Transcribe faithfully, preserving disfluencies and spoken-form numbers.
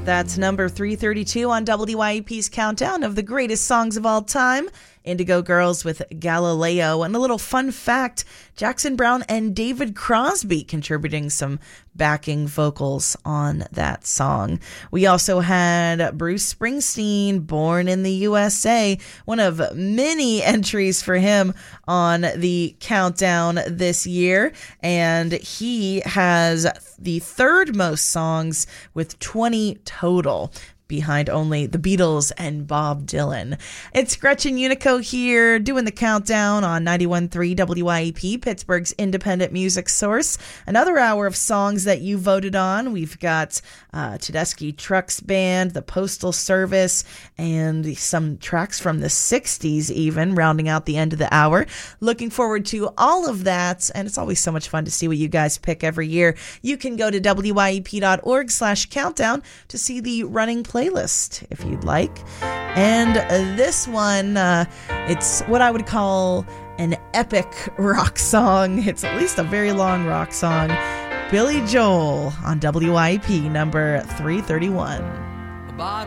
That's number three thirty-two on W I E P's countdown of the greatest songs of all time. Indigo Girls with Galileo. And a little fun fact, Jackson Browne and David Crosby contributing some backing vocals on that song. We also had Bruce Springsteen, Born in the U S A, one of many entries for him on the countdown this year. And he has the third most songs with twenty total, behind only the Beatles and Bob Dylan. It's Gretchen Unico here doing the countdown on ninety-one point three W I E P, Pittsburgh's independent music source. Another hour of songs that you voted on. We've got uh, Tedeschi Trucks Band, the Postal Service, and some tracks from the sixties even, rounding out the end of the hour. Looking forward to all of that, and it's always so much fun to see what you guys pick every year. You can go to W I E P dot org slash countdown to see the running playlist if you'd like. And uh, this one, uh, it's what I would call an epic rock song. It's at least a very long rock song. Billy Joel on W I E P number three thirty-one.